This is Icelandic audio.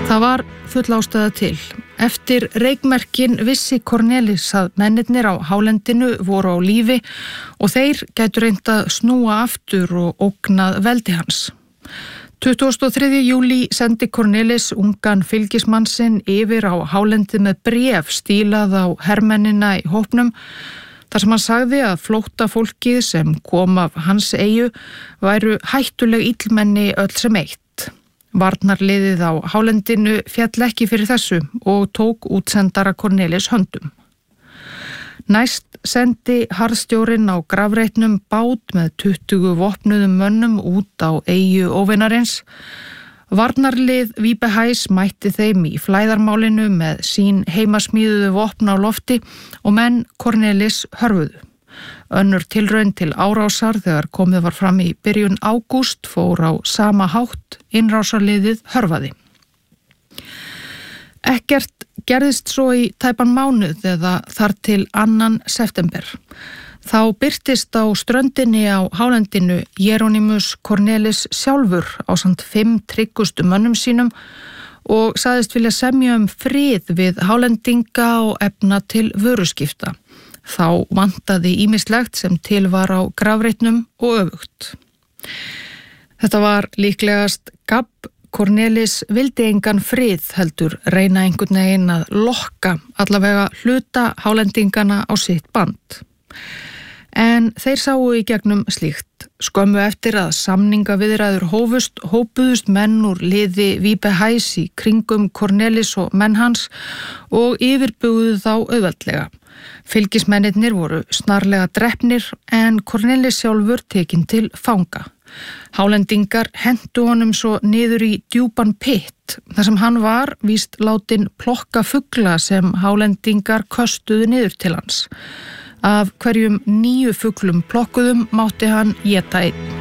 Það var full ástæða til. Eftir reykmerkin vissi Cornelis að mennirnir á hálendinu voru á lífi og þeir gætu reynt að snúa aftur og ógnað veldi hans. 23. júlí sendi Cornelis ungan fylgismann sinn yfir á hálendið með bréf stílað á hermennina í hópnum þar sem hann sagði að flóttafólkið sem kom af hans eyju væru hættuleg illmenni öll sem eitt. Varnarliðið á hálendinu féll ekki fyrir þessu og tók útsendara Cornelis höndum. Næst sendi harðstjórinn á grafreitnum bát með 20 vopnuðum mönnum út á eyju óvinarins. Varnarlið Víbehæs mætti þeim í flæðarmálinu með sín heimasmíðuðu vopn á lofti og menn Cornelis hörfuðu. Önnur tilraun til árásar þegar komið var fram í byrjun ágúst fór á sama hátt, innrásarliðið hörfaði. Ekkert gerðist svo í tæpan mánuð eða þar til 2. september. Þá birtist á ströndinni á hálendinu Jeronimus Cornelis sjálfur ásamt 5 tryggustu mönnum sínum og sagðist vilja semja frið við hálendinga og efna til vöruskipta. Þá vantaði ýmislegt sem til var á grafreitnum og öfugt. Þetta var líklegast gabb. Cornelis vildi engan frið heldur reyna einhvern veginn að lokka allavega hluta hálendingana á sitt band. En þeir sáu í gegnum slíkt. Skömmu eftir að samningaviðræður hófust, hópuðust menn úr liði Víbehæs í kringum Cornelis og menn hans og yfirbuguðu þá auðveldlega. Fylgismennirnir voru snarlega drepnir en Cornelis sjálfur tekinn til fanga. Hálendingar hentu honum svo niður í djúpan pytt þar sem hann var víst látinn plokka fugla sem hálendingar köstuðu niður til hans. Af hverjum 9 fuglum plokkuðum mátti hann éta einn.